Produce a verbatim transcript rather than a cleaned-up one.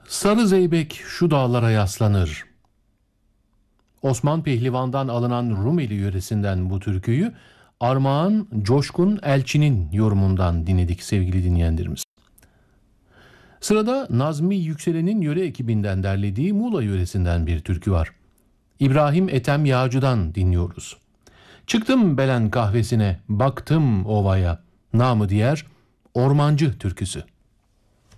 Sarı zeybek şu dağlara yaslanır. Osman Pehlivan'dan alınan Rumeli yöresinden bu türküyü Armağan Coşkun Elçi'nin yorumundan dinledik sevgili dinleyenlerimiz. Sırada Nazmi Yükselen'in yöre ekibinden derlediği Muğla yöresinden bir türkü var. İbrahim Ethem Yağcı'dan dinliyoruz. Çıktım Belen kahvesine, baktım ovaya, namı diğer Ormancı türküsü.